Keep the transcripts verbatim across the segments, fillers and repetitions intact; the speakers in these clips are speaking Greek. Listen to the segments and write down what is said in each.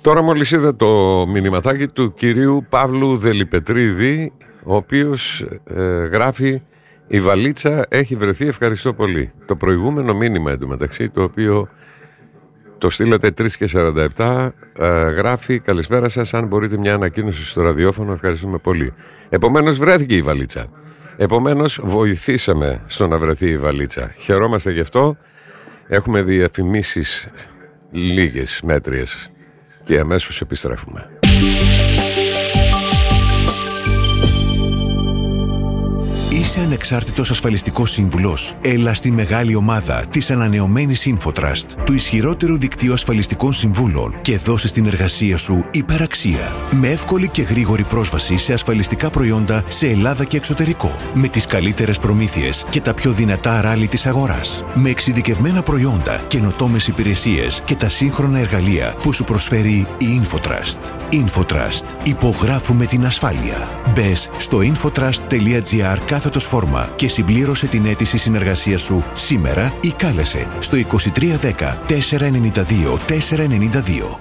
Τώρα μόλις είδα το μηνυματάκι του κυρίου Παύλου Δελιπετρίδη, ο οποίος ε, γράφει: η βαλίτσα έχει βρεθεί, ευχαριστώ πολύ. Το προηγούμενο μήνυμα εντωμεταξύ, το οποίο το στείλατε τρεις και σαράντα επτά, ε, γράφει: καλησπέρα σας, αν μπορείτε μια ανακοίνωση στο ραδιόφωνο, ευχαριστούμε πολύ. Επομένως βρέθηκε η βαλίτσα. Επομένως βοηθήσαμε στο να βρεθεί η βαλίτσα. Χαιρόμαστε γι' αυτό. Έχουμε διαφημίσεις λίγες, μέτριες, και αμέσως επιστρέφουμε. Είσαι ανεξάρτητος ασφαλιστικός σύμβουλος? Έλα στη μεγάλη ομάδα της ανανεωμένης InfoTrust, του ισχυρότερου δικτύου ασφαλιστικών συμβούλων, και δώσε στην εργασία σου υπεραξία. Με εύκολη και γρήγορη πρόσβαση σε ασφαλιστικά προϊόντα σε Ελλάδα και εξωτερικό. Με τις καλύτερες προμήθειες και τα πιο δυνατά ράλι της αγοράς. Με εξειδικευμένα προϊόντα, καινοτόμες υπηρεσίες και τα σύγχρονα εργαλεία που σου προσφέρει η InfoTrust. InfoTrust. Υπογράφουμε την ασφάλεια. Μπες στο infotrust.gr κάθετος φόρμα και συμπλήρωσε την αίτηση συνεργασίας σου σήμερα ή κάλεσε στο είκοσι τρία δέκα τετρακόσια ενενήντα δύο τετρακόσια ενενήντα δύο.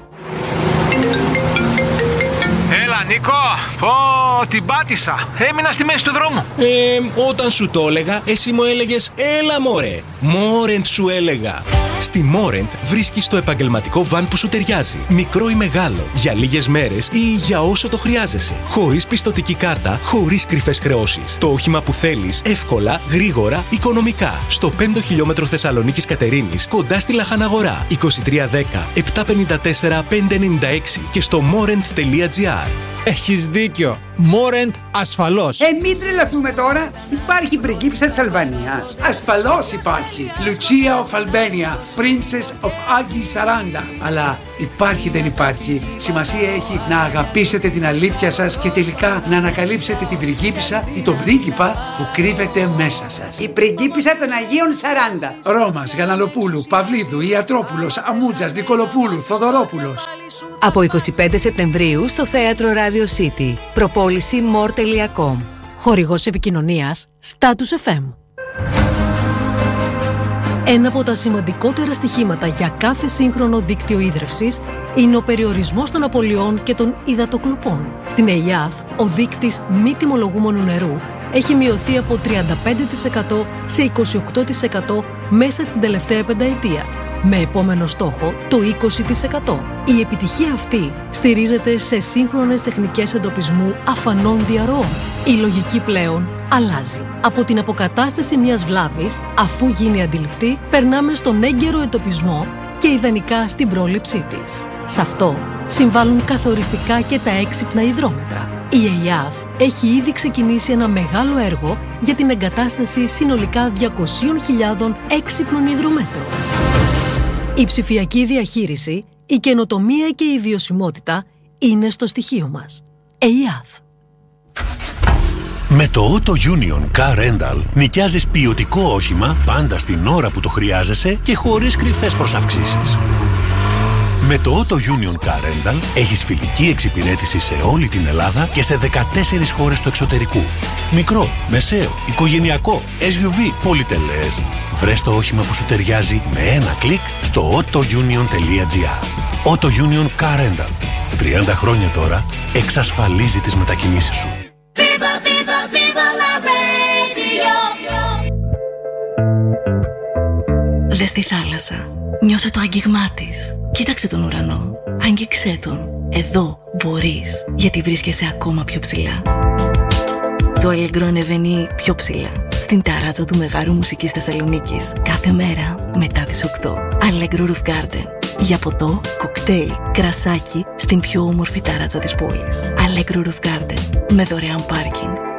Έλα Νίκο, πω την πάτησα. Έμεινα στη μέση του δρόμου. Ε, όταν σου το έλεγα, εσύ μου έλεγες έλα μωρέ. Μόρεντ σου έλεγα. Στη Μόρεντ βρίσκεις το επαγγελματικό βαν που σου ταιριάζει. Μικρό ή μεγάλο, για λίγες μέρες ή για όσο το χρειάζεσαι. Χωρίς πιστωτική κάρτα, χωρίς κρυφές χρεώσεις. Το όχημα που θέλεις, εύκολα, γρήγορα, οικονομικά. Στο πέμπτο χιλιόμετρο Θεσσαλονίκης Κατερίνης, κοντά στη Λαχαναγορά. είκοσι τρία δέκα επτακόσια πενήντα τέσσερα πεντακόσια ενενήντα έξι και στο μόρεντ.gr. Έχεις δίκιο. Μόρεντ ασφαλώς. Ε, μην τρελαθούμε τώρα. Υπάρχει πριγκίπισσα της Αλβανίας. Ασφαλώς υπάρχει. Lucia of Albania, Princess of Agi σαράντα. Αλλά υπάρχει δεν υπάρχει. Σημασία έχει να αγαπήσετε την αλήθεια σας και τελικά να ανακαλύψετε την πριγκίπισσα ή τον πρίγκιπα που κρύβεται μέσα σας. Η πριγκίπισσα των Αγίων σαράντα. Ρώμας, Γαλανοπούλου, Παυλίδου, Ιατρόπουλος, Αμούτζας, Νικολοπούλου, Θοδωρόπουλος. Από είκοσι πέντε Σεπτεμβρίου στο θέατρο Radio City. Προπόληση more τελεία com. Χορηγός επικοινωνίας Status εφ εμ. Ένα από τα σημαντικότερα στοιχήματα για κάθε σύγχρονο δίκτυο ίδρευσης είναι ο περιορισμός των απολειών και των υδατοκλοπών. Στην ΕΙΑΘ, ο δείκτης μη τιμολογούμενου νερού έχει μειωθεί από τριάντα πέντε τοις εκατό σε είκοσι οκτώ τοις εκατό μέσα στην τελευταία πενταετία, με επόμενο στόχο το είκοσι τοις εκατό. Η επιτυχία αυτή στηρίζεται σε σύγχρονες τεχνικές εντοπισμού αφανών διαρροών. Η λογική πλέον αλλάζει. Από την αποκατάσταση μιας βλάβης, αφού γίνει αντιληπτή, περνάμε στον έγκαιρο εντοπισμό και ιδανικά στην πρόληψή της. Σε αυτό συμβάλλουν καθοριστικά και τα έξυπνα υδρόμετρα. Η ΕΙΑΘ έχει ήδη ξεκινήσει ένα μεγάλο έργο για την εγκατάσταση συνολικά διακόσιες χιλιάδες έξυπνων υδρομέτρων. Η ψηφιακή διαχείριση, η καινοτομία και η βιωσιμότητα είναι στο στοιχείο μας. ΕΙΑΘ. Με το Auto Union Car Rental νοικιάζεις ποιοτικό όχημα πάντα στην ώρα που το χρειάζεσαι και χωρίς κρυφές προσαυξήσεις. Με το Auto Union Car Rental έχεις φιλική εξυπηρέτηση σε όλη την Ελλάδα και σε δεκατέσσερις χώρες του εξωτερικού. Μικρό, μεσαίο, οικογενειακό, ες γιου βι, πολυτελές. Βρες το όχημα που σου ταιριάζει με ένα κλικ στο autounion τελεία gr. Auto Union Car Rental. τριάντα χρόνια τώρα εξασφαλίζει τις μετακινήσεις σου. Viva, viva, viva la radio. Δες τη θάλασσα. Νιώσε το άγγιγμά της. Κοίταξε τον ουρανό. Άγγιξέ τον. Εδώ μπορείς, γιατί βρίσκεσαι ακόμα πιο ψηλά. Το Allegro ανεβαίνει πιο ψηλά, στην ταράτσα του Μεγάρου Μουσικής Θεσσαλονίκης, κάθε μέρα μετά τις οκτώ. Allegro Roof Garden. Για ποτό, κοκτέιλ, κρασάκι στην πιο όμορφη ταράτσα της πόλης. Allegro Roof Garden. Με δωρεάν πάρκινγκ.